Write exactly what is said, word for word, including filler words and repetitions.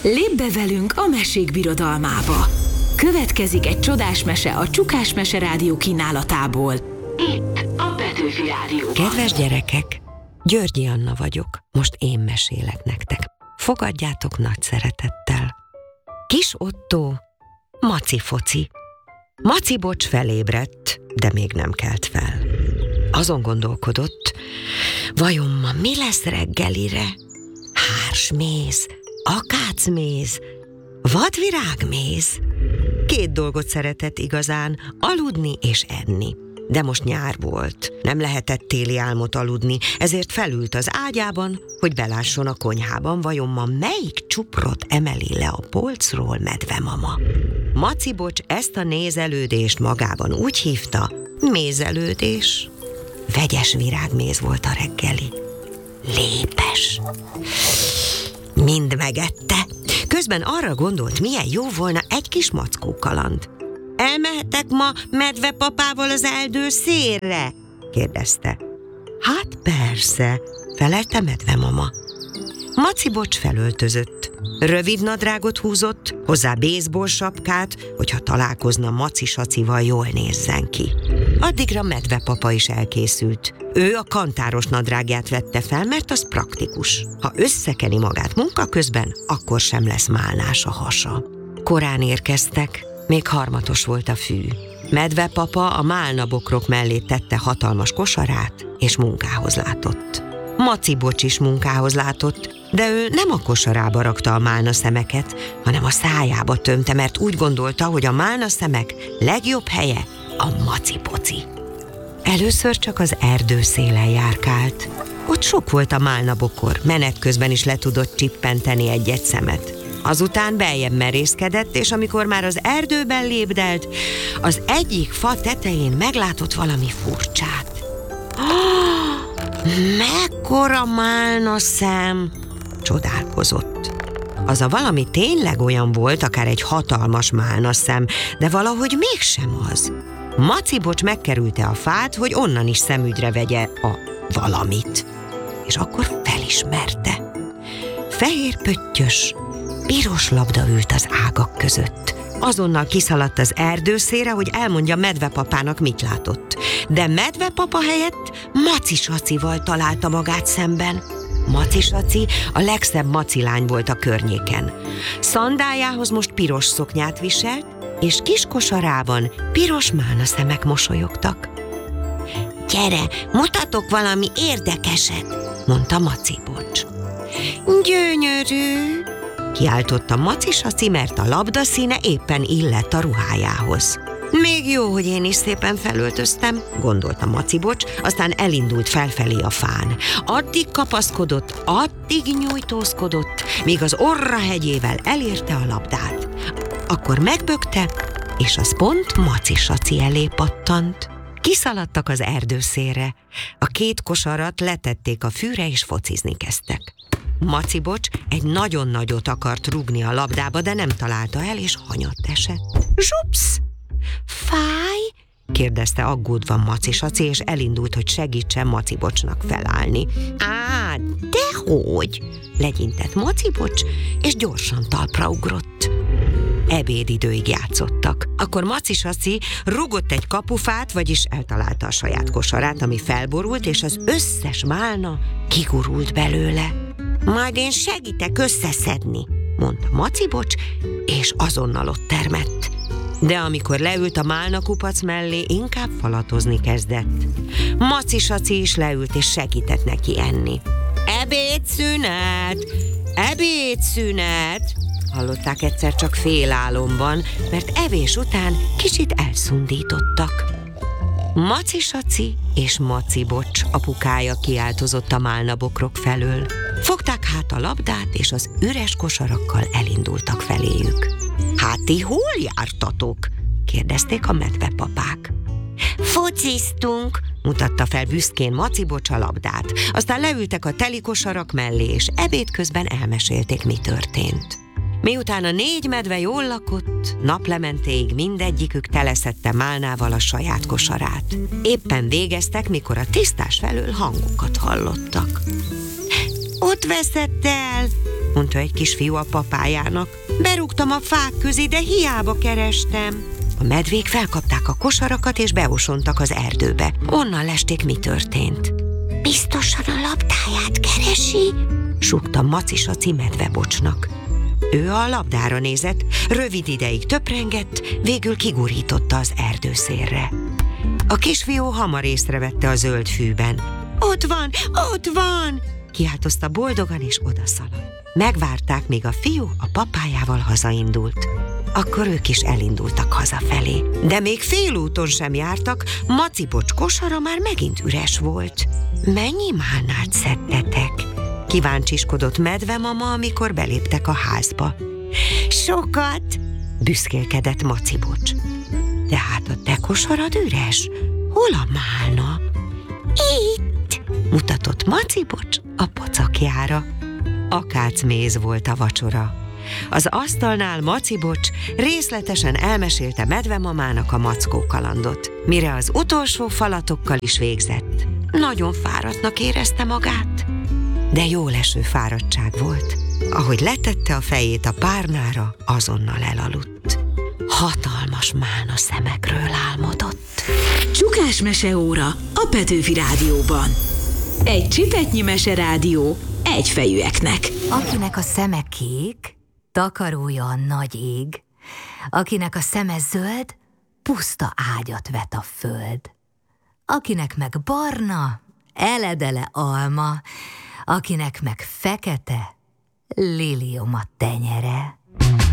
Lépj be velünk a mesék birodalmába! Következik egy csodás mese a Csukás Mese Rádió kínálatából. Itt a Petőfi Rádióban. Kedves gyerekek, Györgyi Anna vagyok. Most én mesélek nektek. Fogadjátok nagy szeretettel. Kis Ottó, maci-foci. Maci-bocs felébredt, de még nem kelt fel. Azon gondolkodott, vajon ma mi lesz reggelire? Hársméz, akácméz, vadvirágméz. Két dolgot szeretett igazán, aludni és enni. De most nyár volt, nem lehetett téli álmot aludni, ezért felült az ágyában, hogy belásson a konyhában, vajon ma melyik csuprot emeli le a polcról medvemama. Maci-bocs ezt a nézelődést magában úgy hívta, mézelődés. Vegyes virágméz volt a reggeli. Lépes. Mind megette. Közben arra gondolt, milyen jó volna egy kis mackó kaland. Elmehetek ma medvepapával az erdő szélre? Kérdezte. Hát persze, felelte medvemama. Maci-bocs felöltözött. Rövid nadrágot húzott, hozzá baseball sapkát, hogyha találkozna Maci-sacival, jól nézzen ki. Addigra medvepapa is elkészült. Ő a kantáros nadrágját vette fel, mert az praktikus. Ha összekeni magát munka közben, akkor sem lesz málnás a hasa. Korán érkeztek, még harmatos volt a fű. Medvepapa a málnabokrok mellé tette hatalmas kosarát, és munkához látott. Maci-bocs is munkához látott, de ő nem a kosarába rakta a málna szemeket, hanem a szájába tömte, mert úgy gondolta, hogy a málna szemek legjobb helye a maci-poci. Először csak az erdő szélen járkált. Ott sok volt a málnabokor, menet közben is le tudott csippenteni egy-egy szemet. Azután beljebb merészkedett, és amikor már az erdőben lépdelt, az egyik fa tetején meglátott valami furcsát. Oh, mekkora málna szem! Csodálkozott. Az a valami tényleg olyan volt, akár egy hatalmas málna szem, de valahogy mégsem az. Maci-bocs megkerülte a fát, hogy onnan is szemügyre vegye a valamit. És akkor felismerte. Fehér pöttyös, piros labda ült az ágak között. Azonnal kiszaladt az erdőszélre, hogy elmondja medvepapának, mit látott. De medvepapa helyett Maci-sacival találta magát szemben. Maci-saci a legszebb macilány volt a környéken. Szandájához most piros szoknyát viselt, és kis kosarában piros málnaszemek mosolyogtak. Gyere, mutatok valami érdekeset, mondta Maci-bocs. Gyönyörű, kiáltotta Maci-saci, mert a labda színe éppen illett a ruhájához. Még jó, hogy én is szépen felöltöztem, gondolta Maci-bocs, aztán elindult felfelé a fán. Addig kapaszkodott, addig nyújtózkodott, míg az orra hegyével elérte a labdát. Akkor megbökte, és az pont Maci-saci elé pattant. Kiszaladtak az erdőszélre. A két kosarat letették a fűre, és focizni kezdtek. Maci-bocs egy nagyon nagyot akart rúgni a labdába, de nem találta el, és hanyat esett. Zsupsz! Fáj? kérdezte aggódva Maci-saci, és elindult, hogy segítsen Maci-bocsnak felállni. Á, dehogy! legyintett Maci-bocs, és gyorsan talpra ugrott. Ebédidőig játszottak. Akkor Maci-saci rugott egy kapufát, vagyis eltalálta a saját kosarát, ami felborult, és az összes málna kigurult belőle. Majd én segítek összeszedni, mondta Maci-bocs, és azonnal ott termett. De amikor leült a málnakupac mellé, inkább falatozni kezdett. Maci-saci is leült, és segített neki enni. Ebédszünet! Ebédszünet! Hallották egyszer csak félálomban, mert evés után kicsit elszundítottak. Maci-saci és Maci-bocs apukája kiáltozott a málnabokrok felől. Fogták hát a labdát, és az üres kosarakkal elindultak feléjük. Hát ti hol jártatok? kérdezték a medvepapák. Fociztunk, mutatta fel büszkén Maci-bocs a labdát. Aztán leültek a teli kosarak mellé, és ebéd közben elmesélték, mi történt. Miután a négy medve jól lakott, naplementéig mindegyikük teleszedte málnával a saját kosarát. Éppen végeztek, mikor a tisztás felől hangokat hallottak. Ott veszett el, mondta egy kisfiú a papájának. Berúgtam a fák közé, de hiába kerestem. A medvék felkapták a kosarakat és beosontak az erdőbe. Onnan lesték, mi történt. Biztosan a labdáját keresi? Súgta Maci-Saci medvebocsnak. Ő a labdára nézett, rövid ideig töprengett, végül kigurította az erdőszélre. A kisfiú hamar észrevette a zöld fűben. Ott van, ott van! Kiáltozta boldogan és odaszaladt. Megvárták, míg a fiú a papájával hazaindult. Akkor ők is elindultak hazafelé. De még félúton sem jártak, Macibocs kosara már megint üres volt. Mennyi málnát szedtetek? Kíváncsiskodott medvemama, amikor beléptek a házba. Sokat, büszkélkedett Macibocs. De hát a te kosarad üres? Hol a málna? Itt, mutatott Macibocs a pocakjára. Akácméz volt a vacsora. Az asztalnál Macibocs részletesen elmesélte medvemamának a mackó kalandot, mire az utolsó falatokkal is végzett. Nagyon fáradtnak érezte magát, de jóleső fáradtság volt. Ahogy letette a fejét a párnára, azonnal elaludt. Hatalmas málna szemekről álmodott. Csukás meseóra a Petőfi Rádióban. Egy csipetnyi meserádió egyfejűeknek. Akinek a szeme kék, takarója a nagy ég, akinek a szeme zöld, puszta ágyat vet a föld. Akinek meg barna, eledele alma, akinek meg fekete, liliom a tenyere.